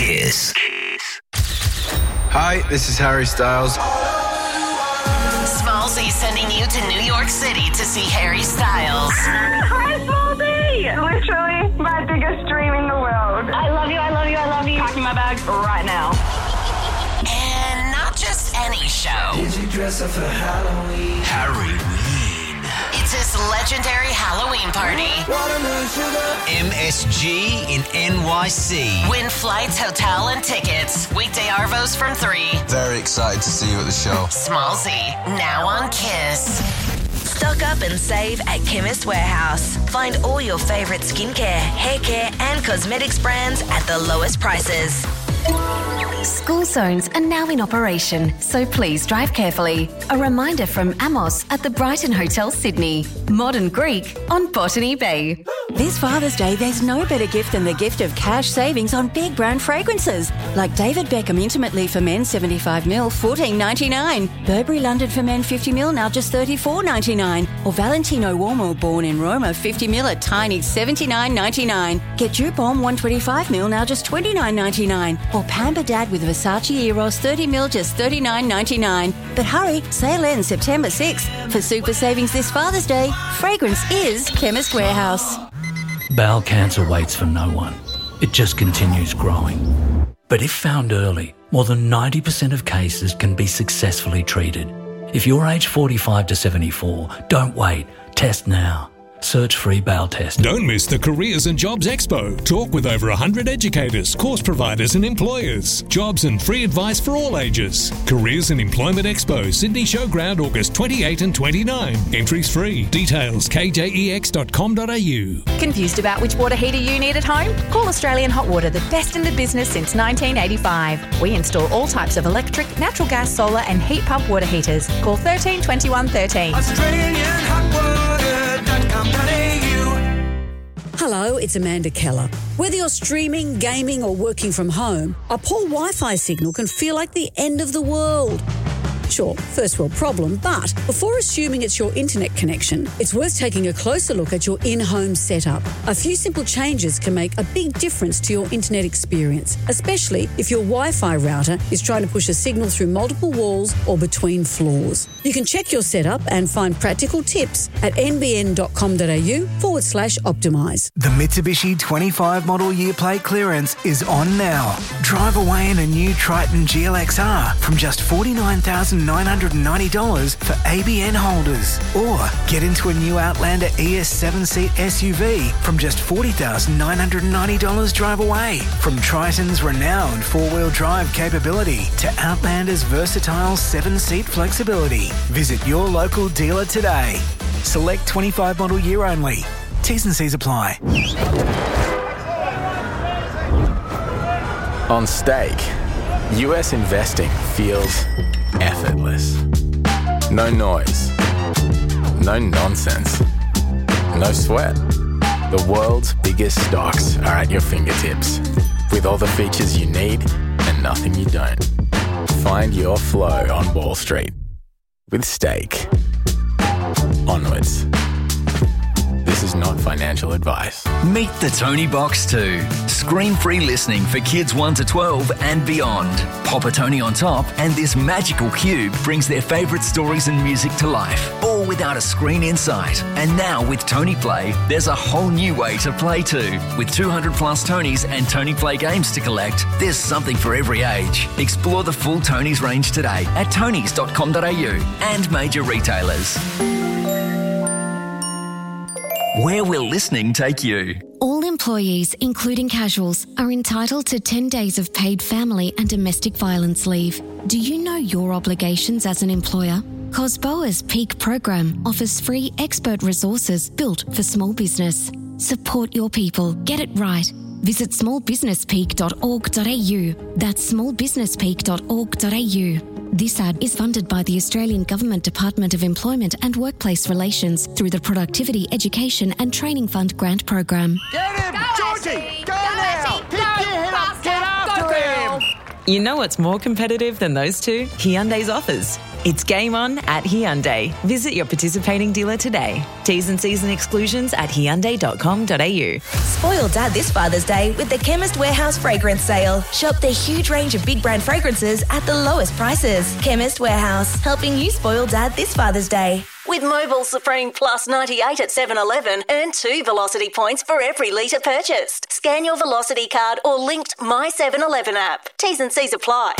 Kiss. Hi, this is Harry Styles. Smallzy sending you to New York City to see Harry Styles. Hi, Smallzy! Literally my biggest dream in the world. I love you, I love you, I love you. Packing my bag right now. And not just any show. Did you dress up for Halloween? Halloween. It's his legendary Halloween party. Watermelon sugar. MSG in NYC. Win flights, hotel, and tickets. Weekday Arvos from 3. Very excited to see you at the show. Smallzy, now on Kiss. Stock up and save at Chemist Warehouse. Find all your favourite skincare, hair care and cosmetics brands at the lowest prices. School zones are now in operation, so please drive carefully. A reminder from Amos at the Brighton Hotel, Sydney. Modern Greek on Botany Bay. This Father's Day, there's no better gift than the gift of cash savings on big brand fragrances. Like David Beckham Intimate Leaf for Men 75ml, $14.99. Burberry London for Men 50ml, now just $34.99. Or Valentino Uomo Born in Roma 50ml, a tiny $79.99. Get Dupont 125ml, now just $29.99. Or Pamper Dad with Versace Eros 30ml, just $39.99. But hurry, sale ends September 6th. For super savings this Father's Day, fragrance is Chemist Warehouse. Bowel cancer waits for no one. It just continues growing. But if found early, more than 90% of cases can be successfully treated. If you're aged 45 to 74, don't wait. Test now. Search free bowel test. Don't miss the Careers and Jobs Expo. Talk with over 100 educators, course providers and employers. Jobs and free advice for all ages. Careers and Employment Expo, Sydney Showground, August 28 and 29. Entries free. Details kjex.com.au. Confused about which water heater you need at home? Call Australian Hot Water, the best in the business since 1985. We install all types of electric, natural gas, solar and heat pump water heaters. Call 13 21 13. Hello, it's Amanda Keller. Whether you're streaming, gaming or working from home, a poor Wi-Fi signal can feel like the end of the world. Sure, first world problem, but before assuming it's your internet connection, it's worth taking a closer look at your in-home setup. A few simple changes can make a big difference to your internet experience, especially if your Wi-Fi router is trying to push a signal through multiple walls or between floors. You can check your setup and find practical tips at nbn.com.au/optimise. The Mitsubishi 25 model year plate clearance is on now. Drive away in a new Triton GLXR from just $49,990 for ABN holders. Or get into a new Outlander ES 7-seat SUV from just $40,990 drive away. From Triton's renowned four-wheel drive capability to Outlander's versatile 7-seat flexibility. Visit your local dealer today. Select 25 model year only. T's and C's apply. On Stake, US investing feels effortless. No noise. No nonsense. No sweat. The world's biggest stocks are at your fingertips, with all the features you need and nothing you don't. Find your flow on Wall Street with Stake. Onwards. This is not financial advice. Meet the Tony Box 2. Screen-free listening for kids 1 to 12 and beyond. Pop a Tony on top and this magical cube brings their favourite stories and music to life, all without a screen in sight. And now with Tony Play, there's a whole new way to play too. With 200 plus Tonys and Tony Play games to collect, there's something for every age. Explore the full Tonys range today at tonys.com.au and major retailers. Where will listening take you? All employees, including casuals, are entitled to 10 days of paid family and domestic violence leave. Do you know your obligations as an employer? COSBOA's Peak program offers free expert resources built for small business. Support your people. Get it right. Visit smallbusinesspeak.org.au. That's smallbusinesspeak.org.au. This ad is funded by the Australian Government Department of Employment and Workplace Relations through the Productivity, Education and Training Fund grant program. Get him! Georgie! Go now! Pick your head up! Get after him! You know what's more competitive than those two? Hyundai's offers. It's game on at Hyundai. Visit your participating dealer today. T's and C's and exclusions at hyundai.com.au. Spoil Dad this Father's Day with the Chemist Warehouse fragrance sale. Shop the huge range of big brand fragrances at the lowest prices. Chemist Warehouse, helping you spoil Dad this Father's Day. With Mobile Supreme Plus 98 at 7-Eleven, earn 2 Velocity points for every litre purchased. Scan your Velocity card or linked My 7-Eleven app. T's and C's apply.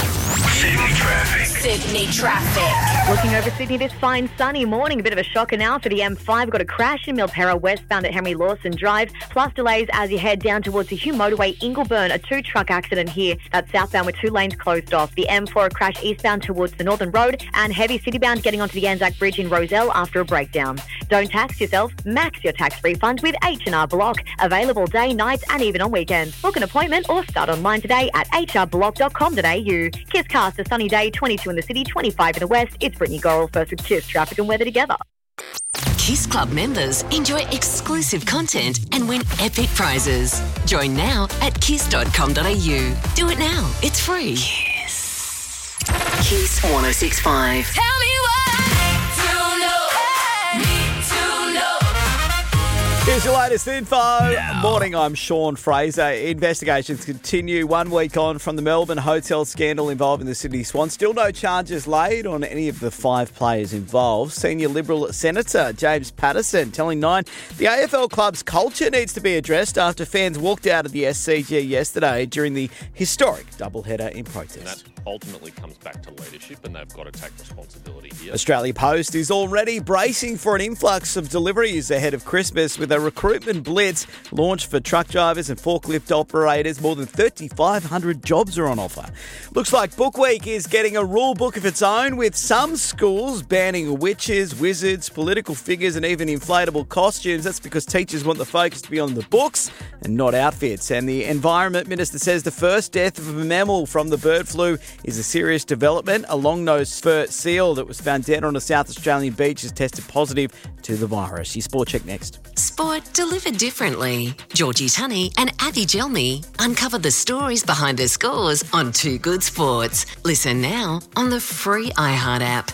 Sydney traffic. Looking over Sydney this fine sunny morning. A bit of a shocker now for the M5. Got a crash in Milperra westbound at Henry Lawson Drive. Plus delays as you head down towards the Hume Motorway, Ingleburn. A 2-truck accident here. That's southbound with 2 lanes closed off. The M4 a crash eastbound towards the Northern Road. And heavy citybound getting onto the Anzac Bridge in Rozelle after a breakdown. Don't tax yourself. Max your tax refund with H&R Block. Available day, nights and even on weekends. Book an appointment or start online today at hrblock.com.au. Kiss Cast, a sunny day, 22 in the city, 25 in the west. It's Brittany Gorrell, first with Kiss Traffic and Weather together. Kiss Club members enjoy exclusive content and win epic prizes. Join now at kiss.com.au. Do it now. It's free. Kiss. Kiss 106.5. Tell me what to know. Need to know. Here's your latest info. Morning, I'm Sean Fraser. Investigations continue 1 week on from the Melbourne hotel scandal involving the Sydney Swans. Still no charges laid on any of the 5 players involved. Senior Liberal Senator James Patterson telling Nine the AFL club's culture needs to be addressed after fans walked out of the SCG yesterday during the historic doubleheader in protest. And that ultimately comes back to leadership, and they've got to take responsibility here. Australia Post is already bracing for an influx of deliveries ahead of Christmas with a recruitment blitz launched for truck drivers and forklift operators. More than 3,500 jobs are on offer. Looks like Book Week is getting a rule book of its own, with some schools banning witches, wizards, political figures and even inflatable costumes. That's because teachers want the focus to be on the books and not outfits. And the Environment Minister says the first death of a mammal from the bird flu is a serious development. A long-nosed fur seal that was found dead on a South Australian beach has tested positive to the virus. Your Sport Check next. Sport delivered differently. Georgie Tunney and Avi Gelmi uncover the stories behind the scores on Too Good Sports. Listen now on the free iHeart app.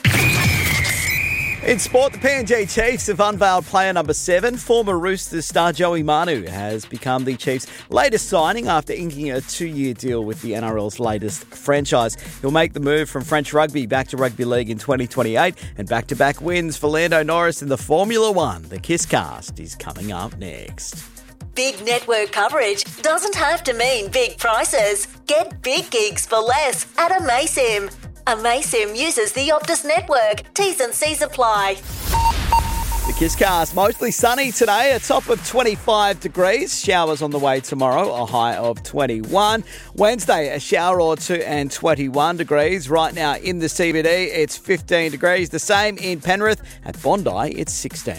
In sport, the PNG Chiefs have unveiled player number 7. Former Roosters star Joey Manu has become the Chiefs' latest signing after inking a 2-year deal with the NRL's latest franchise. He'll make the move from French rugby back to rugby league in 2028, and back-to-back wins for Lando Norris in the Formula One. The Kiss Cast is coming up next. Big network coverage doesn't have to mean big prices. Get big gigs for less at Amaysim. Amaysim uses the Optus network. T's and C's apply. The Kiss Cast, mostly sunny today, a top of 25 degrees. Showers on the way tomorrow, a high of 21. Wednesday, a shower or two and 21 degrees. Right now in the CBD, it's 15 degrees. The same in Penrith. At Bondi, it's 16.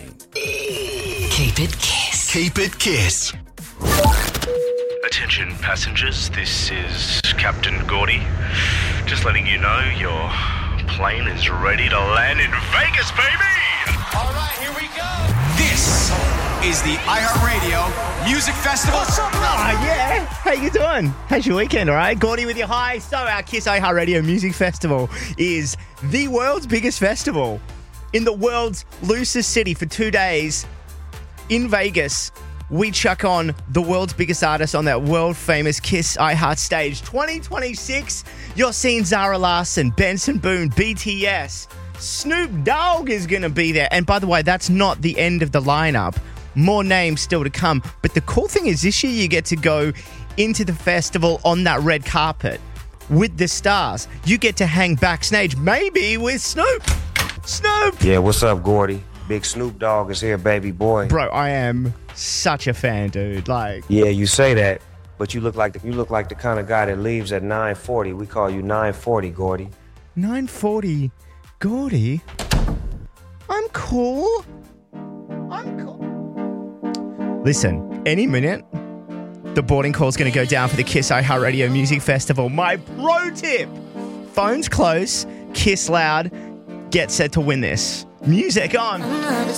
Keep it Kiss. Keep it Kiss. Attention passengers, this is Captain Gordy. Just letting you know your plane is ready to land in Vegas, baby! All right, here we go. This is the iHeartRadio Music Festival. What's up, yeah. How you doing? How's your weekend, all right? Gordy with your high. So our Kiss iHeartRadio Music Festival is the world's biggest festival in the world's loosest city for 2 days in Vegas. We chuck on the world's biggest artist on that world-famous Kiss iHeart stage. 2026, you're seeing Zara Larsson, Benson Boone, BTS. Snoop Dogg is going to be there. And by the way, that's not the end of the lineup. More names still to come. But the cool thing is this year you get to go into the festival on that red carpet with the stars. You get to hang backstage, maybe with Snoop. Snoop! Yeah, what's up, Gordy? Big Snoop Dogg is here, baby boy. Bro, I am such a fan, dude. Like, yeah, you say that, but you look like the kind of guy that leaves at 9:40. We call you 9:40, Gordy. 9:40, Gordy. I'm cool. Listen, any minute, the boarding call is going to go down for the Kiss iHeartRadio Music Festival. My pro tip: phones close, Kiss loud, get set to win this. Music on.